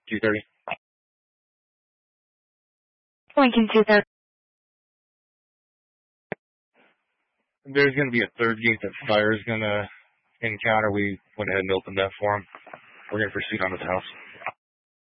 230. Lincoln 230. There's going to be a third gate that Fire's going to encounter. We went ahead and opened that for him. We're going to proceed on his house.